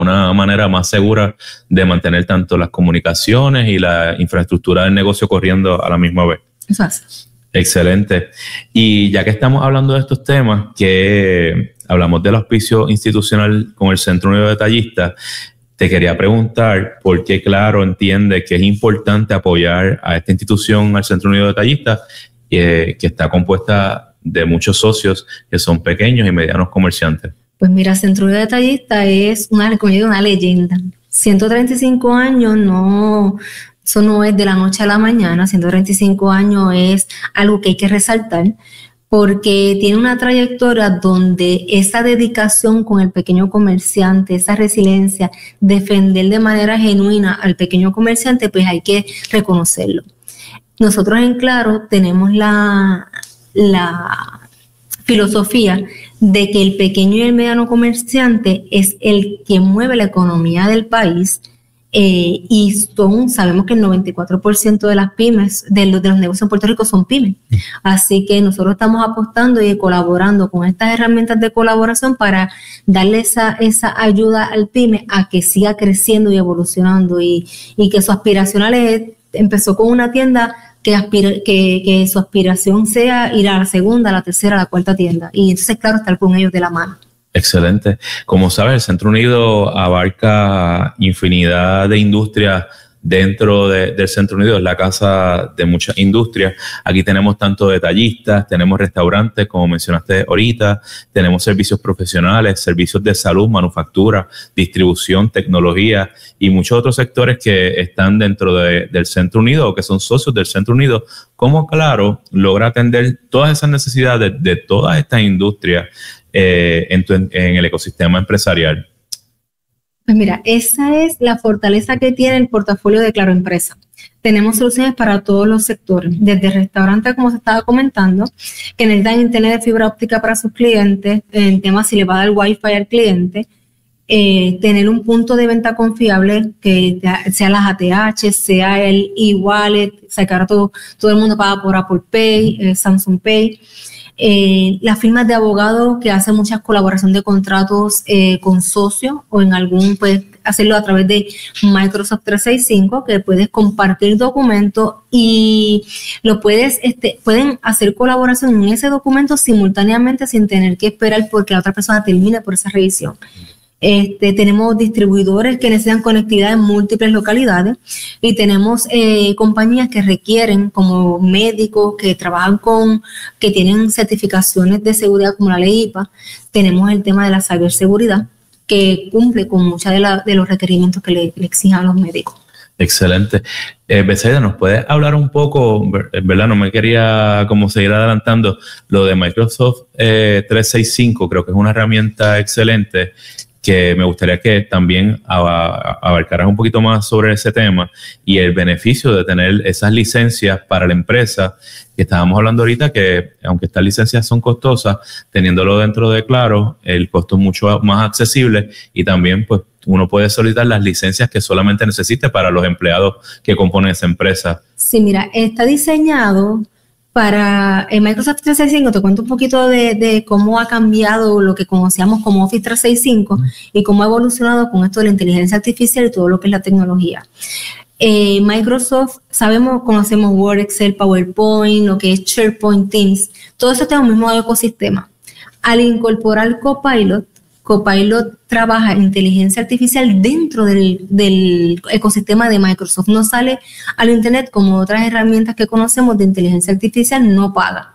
una manera más segura de mantener tanto las comunicaciones y la infraestructura del negocio corriendo a la misma vez. Eso es. Excelente. Y ya que estamos hablando de estos temas, que hablamos del auspicio institucional con el Centro Unido de Detallistas, te quería preguntar por qué Claro entiende que es importante apoyar a esta institución, al Centro Unido de Detallistas, que está compuesta de muchos socios que son pequeños y medianos comerciantes. Pues mira, Centro Unido de Detallistas es una leyenda. 135 años eso no es de la noche a la mañana. 135 años es algo que hay que resaltar porque tiene una trayectoria donde esa dedicación con el pequeño comerciante, esa resiliencia, defender de manera genuina al pequeño comerciante, pues hay que reconocerlo. Nosotros en Claro tenemos la filosofía de que el pequeño y el mediano comerciante es el que mueve la economía del país. Y sabemos que el 94% de las pymes, de los negocios en Puerto Rico son pymes. Así que nosotros estamos apostando y colaborando con estas herramientas de colaboración para darle esa ayuda al pyme a que siga creciendo y evolucionando y que su aspiracional empezó con una tienda que su aspiración sea ir a la segunda, a la tercera, a la cuarta tienda. Y entonces, claro, estar con ellos de la mano. Excelente. Como sabes, el Centro Unido abarca infinidad de industrias dentro del Centro Unido. Es la casa de muchas industrias. Aquí tenemos tanto detallistas, tenemos restaurantes, como mencionaste ahorita, tenemos servicios profesionales, servicios de salud, manufactura, distribución, tecnología y muchos otros sectores que están dentro del Centro Unido o que son socios del Centro Unido. ¿Cómo Claro logra atender todas esas necesidades de todas estas industrias en el ecosistema empresarial? Pues mira, esa es la fortaleza que tiene el portafolio de Claro Empresa. Tenemos soluciones para todos los sectores, desde restaurantes, como se estaba comentando, que necesitan internet de fibra óptica para sus clientes, en temas si le va a dar Wi-Fi al cliente, tener un punto de venta confiable, que sea las ATH, sea el e-wallet, sacar todo el mundo paga por Apple Pay, Samsung Pay. Las firmas de abogados que hacen muchas colaboraciones de contratos con socios o en algún, puedes hacerlo a través de Microsoft 365, que puedes compartir documentos y pueden hacer colaboración en ese documento simultáneamente sin tener que esperar porque la otra persona termine por esa revisión. Tenemos distribuidores que necesitan conectividad en múltiples localidades y tenemos compañías que requieren, como médicos que trabajan que tienen certificaciones de seguridad como la ley IPA. Tenemos el tema de la ciberseguridad que cumple con muchos de los requerimientos que le exigen a los médicos. Excelente. Betsaida, ¿nos puedes hablar un poco, verdad? No me quería como seguir adelantando lo de Microsoft 365, creo que es una herramienta excelente que me gustaría que también abarcaras un poquito más sobre ese tema y el beneficio de tener esas licencias para la empresa, que estábamos hablando ahorita, que aunque estas licencias son costosas, teniéndolo dentro de Claro, el costo es mucho más accesible y también pues uno puede solicitar las licencias que solamente necesite para los empleados que componen esa empresa. Sí, mira, está diseñado para Microsoft 365, te cuento un poquito de cómo ha cambiado lo que conocíamos como Office 365 y cómo ha evolucionado con esto de la inteligencia artificial y todo lo que es la tecnología. Microsoft, conocemos Word, Excel, PowerPoint, lo que es SharePoint, Teams, todo eso tiene un mismo ecosistema. Al incorporar Copilot trabaja en inteligencia artificial dentro del ecosistema de Microsoft. No sale al internet como otras herramientas que conocemos de inteligencia artificial, no paga.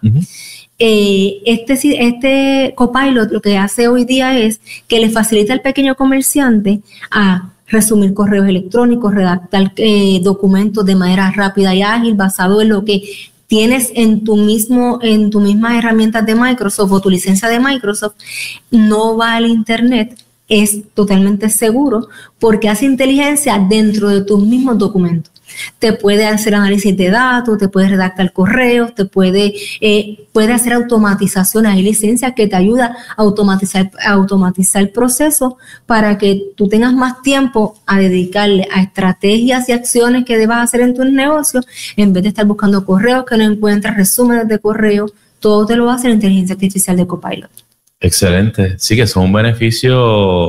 Este Copilot lo que hace hoy día es que le facilita al pequeño comerciante a resumir correos electrónicos, redactar documentos de manera rápida y ágil basado en lo que tienes en tu mismas herramientas de Microsoft o tu licencia de Microsoft. No va al internet, es totalmente seguro porque hace inteligencia dentro de tus mismos documentos. Te puede hacer análisis de datos, te puede redactar correos, puede hacer automatizaciones. Hay licencias que te ayudan a automatizar el proceso para que tú tengas más tiempo a dedicarle a estrategias y acciones que debas hacer en tu negocio en vez de estar buscando correos que no encuentras, resúmenes de correo. Todo te lo va a hacer la inteligencia artificial de Copilot. Excelente. Sí, que son un beneficio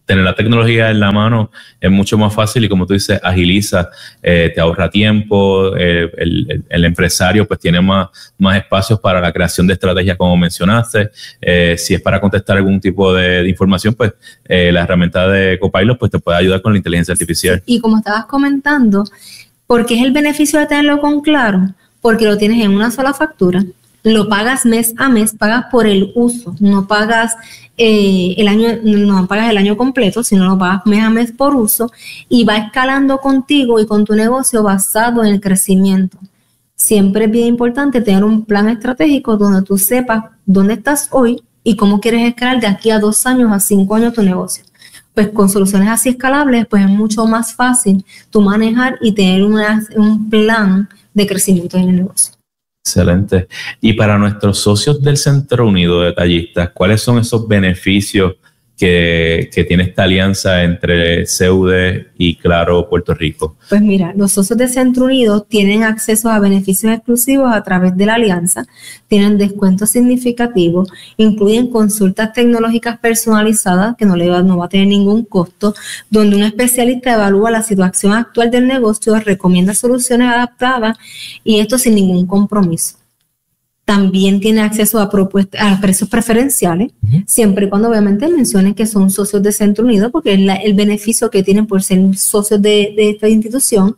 tener la tecnología en la mano es mucho más fácil y, como tú dices, agiliza, te ahorra tiempo, el empresario pues tiene más espacios para la creación de estrategias, como mencionaste. Si es para contestar algún tipo de información, pues la herramienta de Copilot pues te puede ayudar con la inteligencia artificial. Y como estabas comentando, ¿por qué es el beneficio de tenerlo con Claro? Porque lo tienes en una sola factura. Lo pagas mes a mes, pagas por el uso, no pagas el año completo, sino lo pagas mes a mes por uso y va escalando contigo y con tu negocio basado en el crecimiento. Siempre es bien importante tener un plan estratégico donde tú sepas dónde estás hoy y cómo quieres escalar de aquí a 2 años, a 5 años tu negocio. Pues con soluciones así escalables, pues es mucho más fácil tú manejar y tener un plan de crecimiento en el negocio. Excelente. Y para nuestros socios del Centro Unido de Detallistas, ¿cuáles son esos beneficios que tiene esta alianza entre CUD y Claro Puerto Rico? Pues mira, los socios de Centro Unido tienen acceso a beneficios exclusivos a través de la alianza, tienen descuentos significativos, incluyen consultas tecnológicas personalizadas que no va a tener ningún costo, donde un especialista evalúa la situación actual del negocio, recomienda soluciones adaptadas y esto sin ningún compromiso. También tiene acceso a precios preferenciales, siempre y cuando obviamente mencionen que son socios de Centro Unido, porque es el beneficio que tienen por ser socios de esta institución.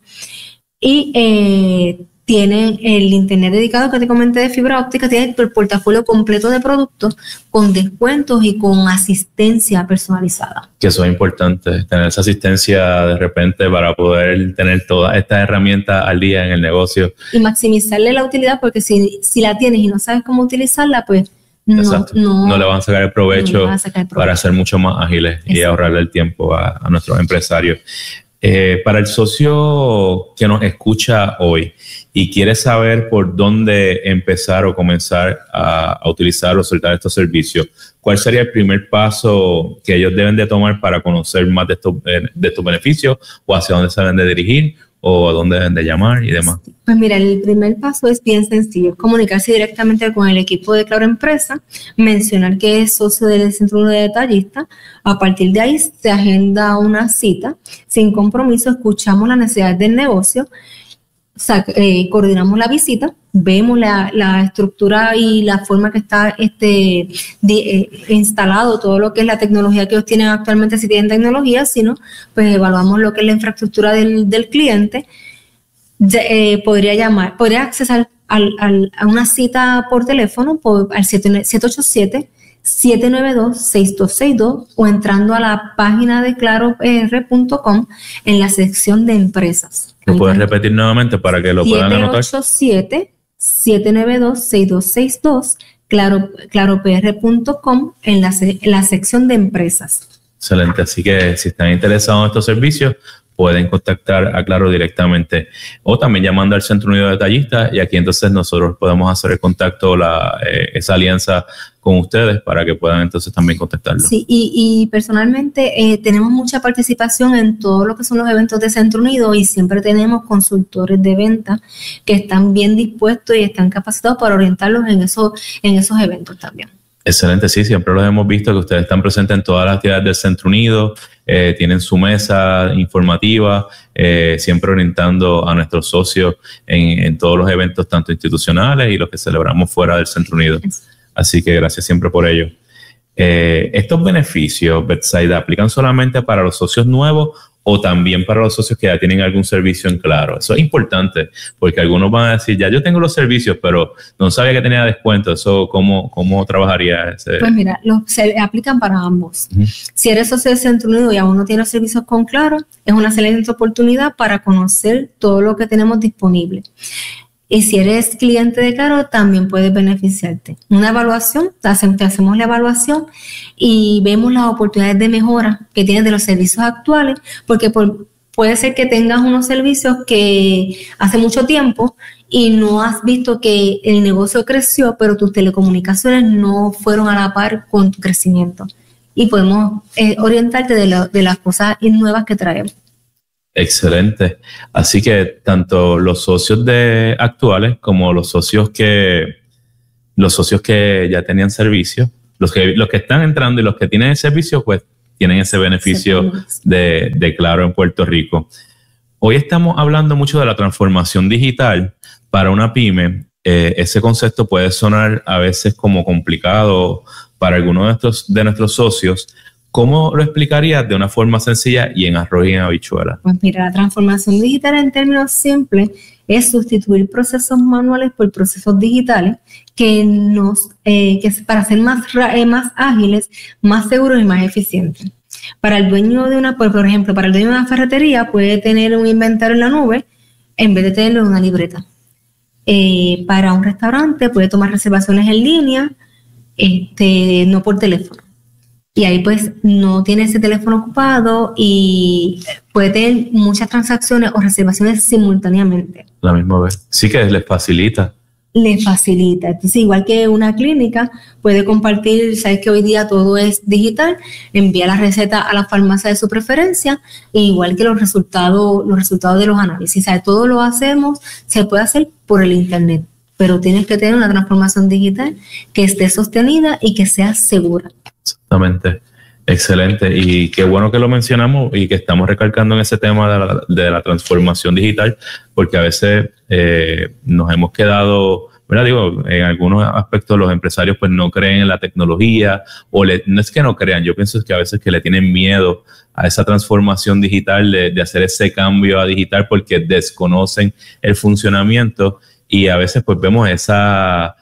Y tienen el internet dedicado que te comenté de fibra óptica, tienen el portafolio completo de productos con descuentos y con asistencia personalizada. Que eso es importante, tener esa asistencia de repente para poder tener todas estas herramientas al día en el negocio. Y maximizarle la utilidad, porque si la tienes y no sabes cómo utilizarla, pues no le van a sacar el provecho, para ser mucho más ágiles. Exacto. Y ahorrarle el tiempo a nuestros empresarios. Para el socio que nos escucha hoy y quiere saber por dónde empezar o comenzar a utilizar o soltar estos servicios, ¿cuál sería el primer paso que ellos deben de tomar para conocer más de estos beneficios, o hacia dónde se deben de dirigir, o a dónde deben de llamar y demás? Pues mira, el primer paso es bien sencillo, es comunicarse directamente con el equipo de Claro Empresa, mencionar que es socio del Centro Unido de Detallistas. A partir de ahí se agenda una cita sin compromiso, escuchamos las necesidades del negocio, coordinamos la visita, vemos la estructura y la forma que está instalado todo lo que es la tecnología que ellos tienen actualmente, si tienen tecnología, si no, pues evaluamos lo que es la infraestructura del cliente. Podría accesar a una cita por teléfono al 787-792-6262 o entrando a la página de claropr.com en la sección de empresas. ¿Lo puedes repetir nuevamente para que lo puedan anotar? 787-792-6262, claropr.com en la sección de empresas. Excelente, así que si están interesados en estos servicios, pueden contactar a Claro directamente o también llamando al Centro Unido de Detallistas, y aquí entonces nosotros podemos hacer el contacto, esa alianza con ustedes para que puedan entonces también contactarlo. Sí, y personalmente tenemos mucha participación en todo lo que son los eventos de Centro Unido y siempre tenemos consultores de venta que están bien dispuestos y están capacitados para orientarlos en esos eventos también. Excelente, sí, siempre los hemos visto que ustedes están presentes en todas las actividades del Centro Unido, tienen su mesa informativa, siempre orientando a nuestros socios en todos los eventos, tanto institucionales y los que celebramos fuera del Centro Unido. Así que gracias siempre por ello. ¿Estos beneficios, Betsaida, aplican solamente para los socios nuevos o también para los socios que ya tienen algún servicio en Claro? Eso es importante, porque algunos van a decir, ya yo tengo los servicios, pero no sabía que tenía descuento. ¿Eso cómo trabajaría ese? Pues mira, se aplican para ambos. Si eres socio de Centro Unido y aún no tienes servicios con Claro, es una excelente oportunidad para conocer todo lo que tenemos disponible. Y si eres cliente de Claro, también puedes beneficiarte. Una evaluación, te hacemos la evaluación y vemos las oportunidades de mejora que tienes de los servicios actuales, porque puede ser que tengas unos servicios que hace mucho tiempo y no has visto que el negocio creció, pero tus telecomunicaciones no fueron a la par con tu crecimiento. Y podemos orientarte de las cosas nuevas que traemos. Excelente. Así que tanto los socios actuales como los socios que ya tenían servicio, los que están entrando y los que tienen el servicio, pues tienen ese beneficio de Claro en Puerto Rico. Hoy estamos hablando mucho de la transformación digital para una pyme. Ese concepto puede sonar a veces como complicado para algunos de nuestros socios. ¿Cómo lo explicarías de una forma sencilla y en arroz y en habichuela? Pues mira, la transformación digital en términos simples es sustituir procesos manuales por procesos digitales que para ser más ágiles, más seguros y más eficientes. Para el dueño de por ejemplo, para el dueño de una ferretería puede tener un inventario en la nube en vez de tenerlo en una libreta. Para un restaurante puede tomar reservaciones en línea, no por teléfono. Y ahí pues no tiene ese teléfono ocupado y puede tener muchas transacciones o reservaciones simultáneamente. La misma vez. Sí que les facilita. Les facilita. Entonces, igual que una clínica puede compartir, sabes que hoy día todo es digital, envía la receta a la farmacia de su preferencia, e igual que los resultados de los análisis. ¿Sabes? Todo lo hacemos, se puede hacer por el internet, pero tienes que tener una transformación digital que esté sostenida y que sea segura. Exactamente. Excelente. Y qué bueno que lo mencionamos y que estamos recalcando en ese tema de la transformación digital, porque a veces nos hemos quedado, ¿verdad? Digo, en algunos aspectos los empresarios pues no creen en la tecnología no es que no crean, yo pienso que a veces que le tienen miedo a esa transformación digital, de hacer ese cambio a digital porque desconocen el funcionamiento y a veces pues vemos esa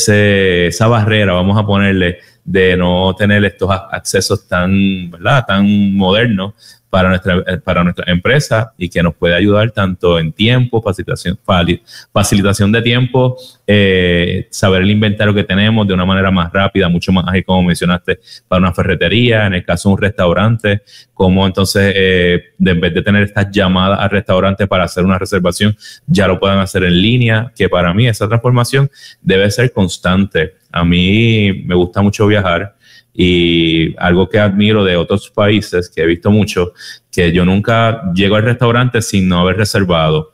barrera, vamos a ponerle, de no tener estos accesos tan modernos para nuestra empresa y que nos puede ayudar tanto en tiempo, facilitación de tiempo, saber el inventario que tenemos de una manera más rápida, mucho más ágil, como mencionaste, para una ferretería, en el caso de un restaurante, como entonces, en vez de tener estas llamadas al restaurante para hacer una reservación, ya lo puedan hacer en línea, que para mí esa transformación debe ser constante. A mí me gusta mucho viajar y algo que admiro de otros países, que he visto mucho, que yo nunca llego al restaurante sin no haber reservado.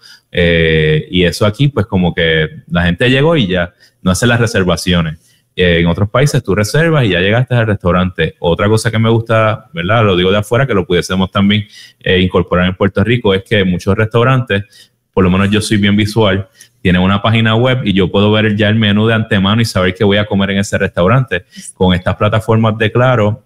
Y eso aquí, pues como que la gente llegó y ya no hace las reservaciones. En otros países tú reservas y ya llegaste al restaurante. Otra cosa que me gusta, ¿verdad? Lo digo de afuera, que lo pudiésemos también incorporar en Puerto Rico, es que muchos restaurantes, por lo menos yo soy bien visual, tienen una página web y yo puedo ver ya el menú de antemano y saber qué voy a comer en ese restaurante. Con estas plataformas de Claro,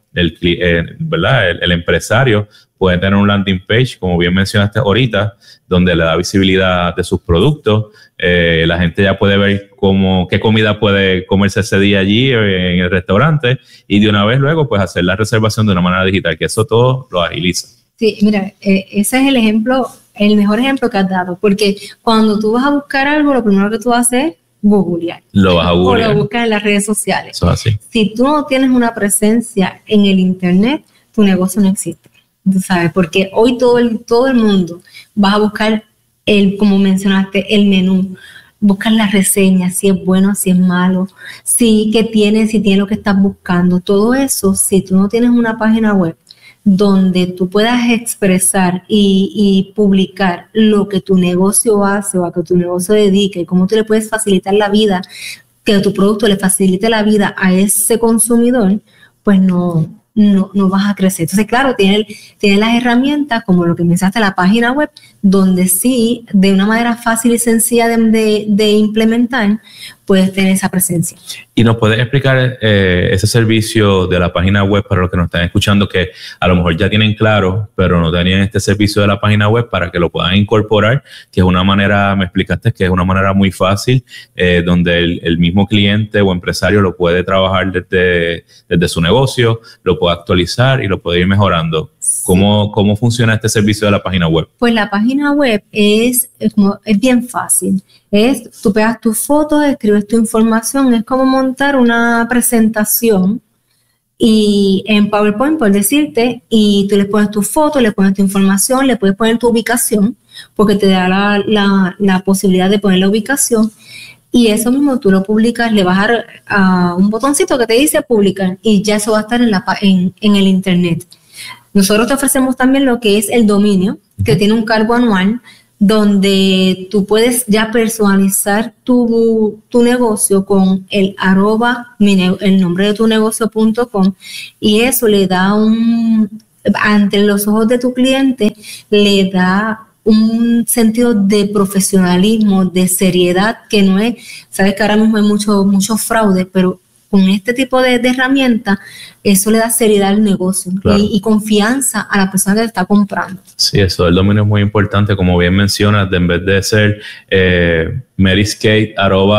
el empresario puede tener un landing page, como bien mencionaste ahorita, donde le da visibilidad de sus productos. La gente ya puede ver qué comida puede comerse ese día allí en el restaurante y de una vez luego pues hacer la reservación de una manera digital, que eso todo lo agiliza. Sí, mira, ese es el mejor ejemplo que has dado, porque cuando tú vas a buscar algo, lo primero que tú haces es googlear. Lo vas a googlear. O lo buscas en las redes sociales. Eso es así. Si tú no tienes una presencia en el internet, tu negocio no existe. Tú sabes, porque hoy todo el mundo va a buscar como mencionaste, el menú, buscar las reseñas, si es bueno, si es malo, si tiene lo que estás buscando. Todo eso, si tú no tienes una página web donde tú puedas expresar y publicar lo que tu negocio hace o a que tu negocio dedica y cómo tú le puedes facilitar la vida, que tu producto le facilite la vida a ese consumidor, pues no vas a crecer. Entonces, claro, tiene las herramientas como lo que mencionaste, la página web, donde sí, de una manera fácil y sencilla de implementar, puedes tener esa presencia. ¿Y nos puedes explicar ese servicio de la página web para los que nos están escuchando, que a lo mejor ya tienen Claro, pero no tenían este servicio de la página web, para que lo puedan incorporar, que es una manera, me explicaste que es una manera muy fácil, donde el mismo cliente o empresario lo puede trabajar desde su negocio, lo puede actualizar y lo puede ir mejorando? ¿Cómo funciona este servicio de la página web? Pues la página web es bien fácil. Tú pegas tus fotos, escribes tu información, es como montar una presentación y en PowerPoint, por decirte, y tú le pones tu foto, le pones tu información, le puedes poner tu ubicación, porque te da la posibilidad de poner la ubicación. Y eso mismo tú lo publicas, le vas a un botoncito que te dice publicar y ya eso va a estar en el internet. Nosotros te ofrecemos también lo que es el dominio, que tiene un cargo anual donde tú puedes ya personalizar tu negocio con el el nombre de tu negocio.com, y eso le da ante los ojos de tu cliente, le da un sentido de profesionalismo, de seriedad, que no es, sabes que ahora mismo hay mucho fraude, pero con este tipo de herramientas, eso le da seriedad al negocio, claro, y confianza a la persona que está comprando. Sí, eso del dominio es muy importante, como bien mencionas, en vez de ser marykate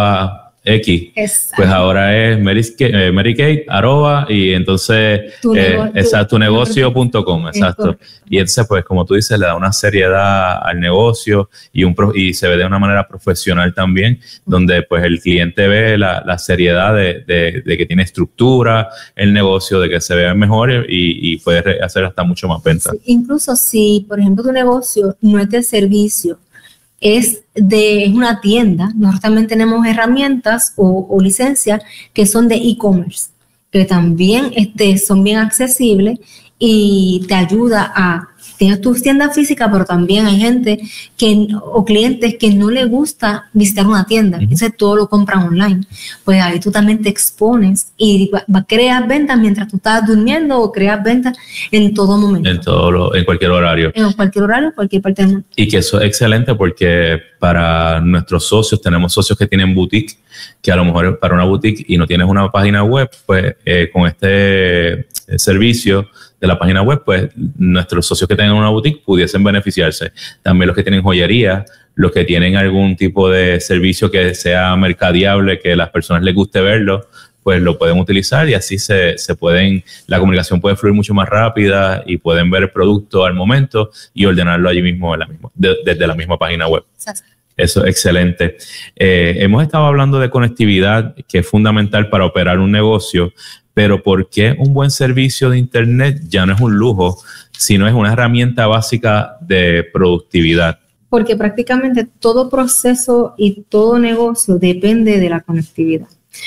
@X, pues ahora es marykate y entonces tunegocio.com, exacto. Y entonces, pues como tú dices, le da una seriedad al negocio y se ve de una manera profesional también, donde pues el cliente ve la seriedad de que tiene estructura el negocio, de que se vea mejor y puede hacer hasta mucho más ventas. Sí, incluso si, por ejemplo, tu negocio no es de servicio, es una tienda, nosotros también tenemos herramientas o licencias que son de e-commerce, que también son bien accesibles y te ayuda a tienes tus tiendas físicas, pero también hay gente o clientes que no les gusta visitar una tienda, entonces todo lo compran online. Pues ahí tú también te expones y creas ventas mientras tú estás durmiendo, o creas ventas en todo momento. En cualquier horario. En cualquier horario, en cualquier parte del mundo. Y que eso es excelente porque para nuestros socios, tenemos socios que tienen boutique, que a lo mejor para una boutique y no tienes una página web, pues con este servicio de la página web, pues nuestros socios que tengan una boutique pudiesen beneficiarse. También los que tienen joyería, los que tienen algún tipo de servicio que sea mercadeable, que a las personas les guste verlo, pues lo pueden utilizar y así la comunicación puede fluir mucho más rápida y pueden ver el producto al momento y ordenarlo allí mismo desde la misma página web. Eso es excelente. Hemos estado hablando de conectividad, que es fundamental para operar un negocio, pero ¿por qué un buen servicio de Internet ya no es un lujo, sino es una herramienta básica de productividad? Porque prácticamente todo proceso y todo negocio depende de la conectividad.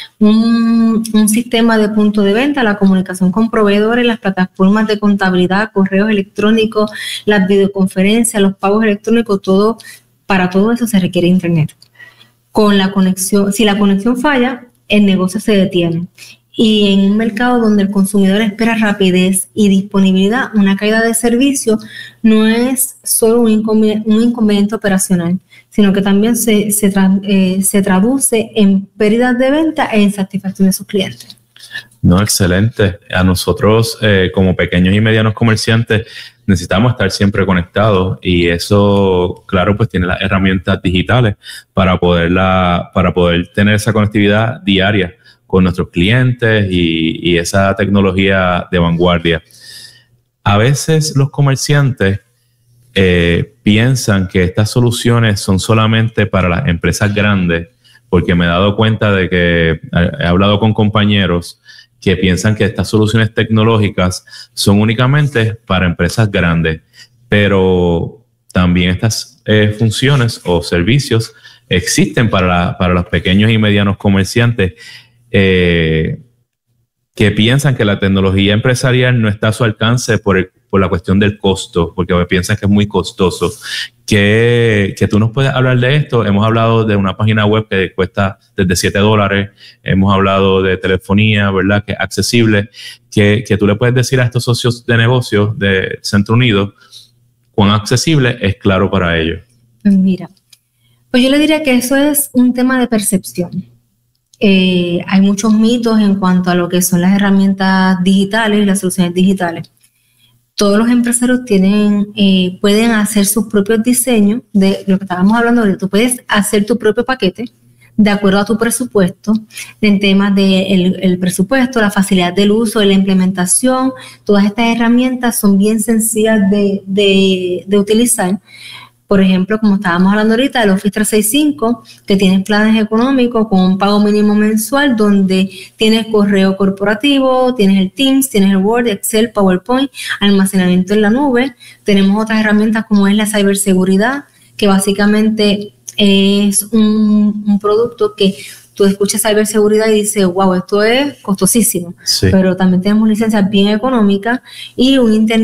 Un sistema de punto de venta, la comunicación con proveedores, las plataformas de contabilidad, correos electrónicos, las videoconferencias, los pagos electrónicos, para todo eso se requiere Internet. Con la conexión, si la conexión falla, el negocio se detiene. Y en un mercado donde el consumidor espera rapidez y disponibilidad, una caída de servicio no es solo un inconveniente operacional, sino que también se traduce en pérdidas de venta e insatisfacción de sus clientes. No, excelente. A nosotros, como pequeños y medianos comerciantes, necesitamos estar siempre conectados y eso, claro, pues tiene las herramientas digitales para poder tener esa conectividad diaria con nuestros clientes y esa tecnología de vanguardia. A veces los comerciantes piensan que estas soluciones son solamente para las empresas grandes, porque me he dado cuenta de que he hablado con compañeros que piensan que estas soluciones tecnológicas son únicamente para empresas grandes, pero también estas funciones o servicios existen para los pequeños y medianos comerciantes que piensan que la tecnología empresarial no está a su alcance por la cuestión del costo, porque piensan que es muy costoso. Que tú nos puedes hablar de esto. Hemos hablado de una página web que cuesta desde $7. Hemos hablado de telefonía, ¿verdad?, que es accesible. Que tú le puedes decir a estos socios de negocios de Centro Unido cuán accesible es Claro para ellos. Mira, pues yo le diría que eso es un tema de percepción. Hay muchos mitos en cuanto a lo que son las herramientas digitales y las soluciones digitales. Todos los empresarios pueden hacer sus propios diseños de lo que estábamos hablando ahorita. Tú puedes hacer tu propio paquete de acuerdo a tu presupuesto, en temas del presupuesto, la facilidad del uso, de la implementación. Todas estas herramientas son bien sencillas de utilizar. Por ejemplo, como estábamos hablando ahorita, el Office 365, que tiene planes económicos con un pago mínimo mensual, donde tienes correo corporativo, tienes el Teams, tienes el Word, Excel, PowerPoint, almacenamiento en la nube. Tenemos otras herramientas como es la ciberseguridad, que básicamente es un producto que tú escuchas ciberseguridad y dices, wow, esto es costosísimo. Sí. Pero también tenemos licencias bien económicas y un Internet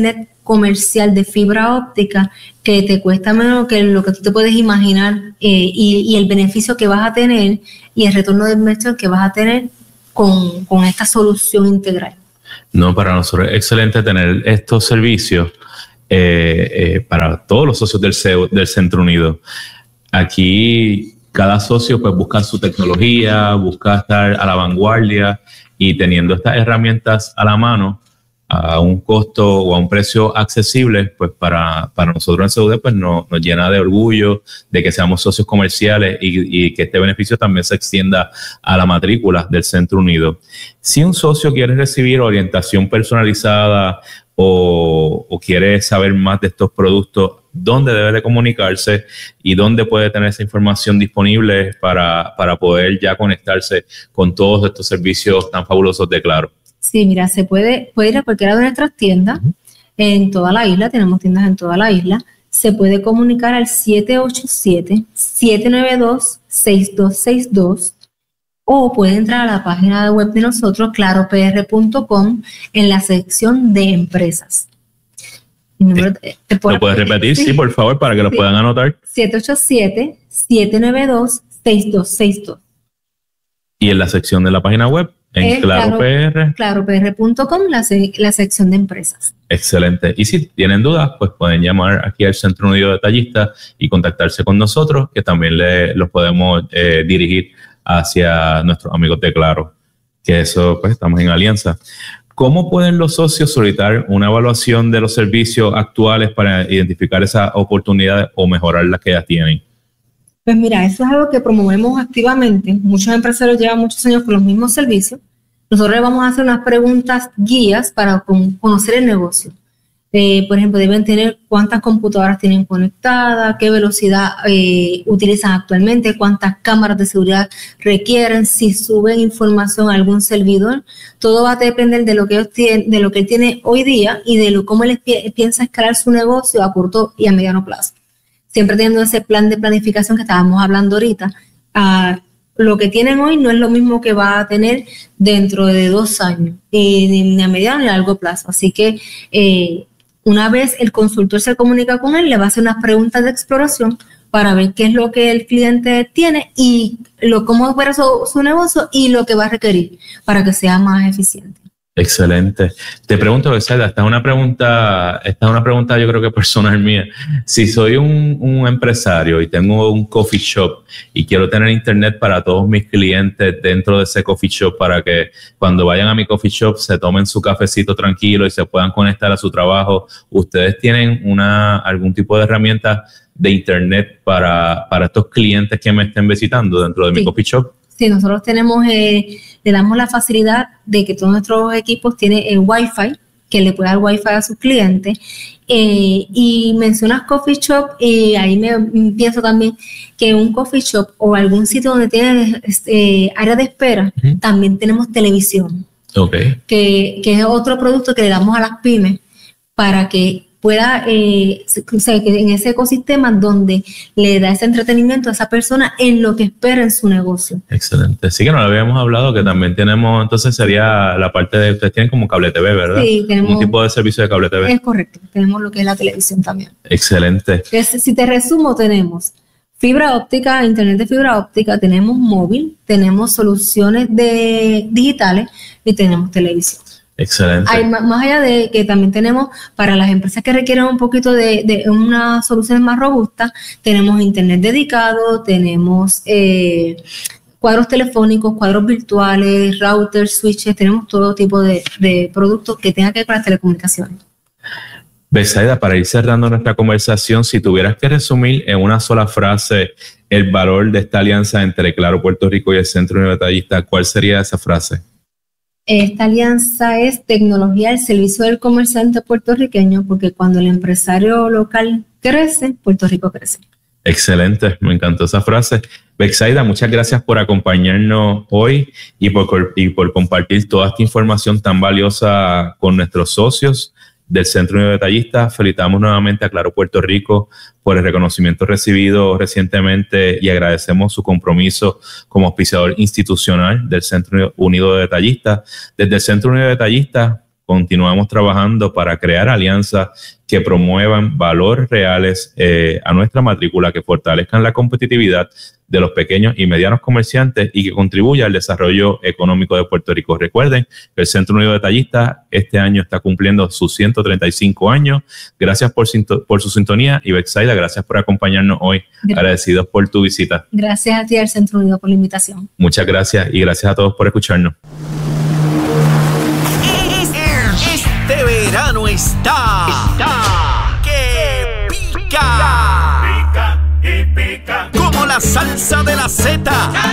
comercial de fibra óptica que te cuesta menos que lo que tú te puedes imaginar, y el beneficio que vas a tener y el retorno de inversión que vas a tener con esta solución integral. No, para nosotros es excelente tener estos servicios para todos los socios del Centro Unido. Aquí cada socio pues busca su tecnología, busca estar a la vanguardia, y teniendo estas herramientas a la mano a un costo o a un precio accesible, pues para nosotros en CUD pues nos llena de orgullo de que seamos socios comerciales y que este beneficio también se extienda a la matrícula del Centro Unido. Si un socio quiere recibir orientación personalizada o quiere saber más de estos productos, ¿dónde debe de comunicarse y dónde puede tener esa información disponible para poder ya conectarse con todos estos servicios tan fabulosos de Claro? Sí, mira, se puede ir a cualquiera de nuestras tiendas en toda la isla, tenemos tiendas en toda la isla. Se puede comunicar al 787-792-6262 o puede entrar a la página web de nosotros, claropr.com, en la sección de empresas. ¿Lo puedes repetir? Sí, por favor, para que lo puedan anotar. 787-792-6262. Y en la sección de la página web, en claropr.com, la sección de empresas. Excelente. Y si tienen dudas, pues pueden llamar aquí al Centro Unido de Detallistas y contactarse con nosotros, que también los podemos dirigir hacia nuestros amigos de Claro, que eso, pues estamos en alianza. ¿Cómo pueden los socios solicitar una evaluación de los servicios actuales para identificar esas oportunidades o mejorar las que ya tienen? Pues mira, eso es algo que promovemos activamente. Muchos empresarios llevan muchos años con los mismos servicios. Nosotros les vamos a hacer unas preguntas guías para conocer el negocio. Por ejemplo, deben tener cuántas computadoras tienen conectadas, qué velocidad utilizan actualmente, cuántas cámaras de seguridad requieren, si suben información a algún servidor. Todo va a depender de lo que ellos tienen, de lo que él tiene hoy día y de cómo él piensa escalar su negocio a corto y a mediano plazo. Siempre teniendo ese plan de planificación que estábamos hablando ahorita. Lo que tienen hoy no es lo mismo que va a tener dentro de 2 años, ni a mediano ni a largo plazo. Así que una vez el consultor se comunica con él, le va a hacer unas preguntas de exploración para ver qué es lo que el cliente tiene y cómo opera su negocio y lo que va a requerir para que sea más eficiente. Excelente. Te pregunto, Betsaida, esta es una pregunta yo creo que personal mía. Si soy un empresario y tengo un coffee shop y quiero tener internet para todos mis clientes dentro de ese coffee shop para que cuando vayan a mi coffee shop se tomen su cafecito tranquilo y se puedan conectar a su trabajo, ¿ustedes tienen algún tipo de herramienta de internet para estos clientes que me estén visitando dentro de mi coffee shop? Sí, nosotros tenemos, le damos la facilidad de que todos nuestros equipos tienen el Wi-Fi, que le puede dar Wi-Fi a sus clientes. Y mencionas coffee shop, y ahí me pienso también que un coffee shop o algún sitio donde tiene área de espera, también tenemos televisión. Okay. Que es otro producto que le damos a las pymes para que pueda, que en ese ecosistema donde le da ese entretenimiento a esa persona en lo que espera en su negocio. Excelente. Sí, que no lo habíamos hablado, que también tenemos, entonces sería la parte de, ustedes tienen como cable TV, ¿verdad? Sí, tenemos un tipo de servicio de cable TV. Es correcto, tenemos lo que es la televisión también. Excelente. Si te resumo, tenemos fibra óptica, internet de fibra óptica, tenemos móvil, tenemos soluciones digitales y tenemos televisión. Excelente. Más allá de que también tenemos para las empresas que requieren un poquito de unas soluciones más robustas, tenemos internet dedicado, tenemos cuadros telefónicos, cuadros virtuales, routers, switches, tenemos todo tipo de productos que tengan que ver con las telecomunicaciones. Betsaida, para ir cerrando nuestra conversación, si tuvieras que resumir en una sola frase el valor de esta alianza entre Claro Puerto Rico y el Centro Unido de Detallistas, ¿cuál sería esa frase? Esta alianza es tecnología al servicio del comerciante puertorriqueño, porque cuando el empresario local crece, Puerto Rico crece. Excelente, me encantó esa frase. Betsaida, muchas gracias por acompañarnos hoy y por compartir toda esta información tan valiosa con nuestros socios del Centro Unido de Detallistas. Felicitamos nuevamente a Claro Puerto Rico por el reconocimiento recibido recientemente y agradecemos su compromiso como auspiciador institucional del Centro Unido de Detallistas. Desde el Centro Unido de Detallistas continuamos trabajando para crear alianzas que promuevan valores reales a nuestra matrícula, que fortalezcan la competitividad de los pequeños y medianos comerciantes y que contribuya al desarrollo económico de Puerto Rico. Recuerden que el Centro Unido de Detallistas este año está cumpliendo sus 135 años. Gracias por su sintonía y Betsaida, gracias por acompañarnos hoy. Gracias. Agradecidos por tu visita. Gracias a ti al Centro Unido por la invitación. Muchas gracias y gracias a todos por escucharnos. Este verano está que pica. Pica y pica. Como la salsa de la Z.